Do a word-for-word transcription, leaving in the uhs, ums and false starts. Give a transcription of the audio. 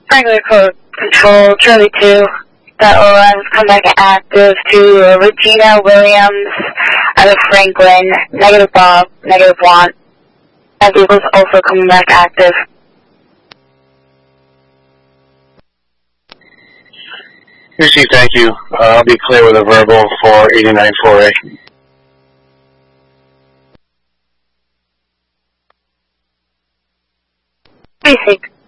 Franklin Code Control, Charlie two, that O Ms come back active to Regina Williams out of Franklin, negative Bob, negative Juan. That vehicle's also coming back active. Receive, thank you. Uh, I'll be clear with a verbal for eighty-nine four A. Basic.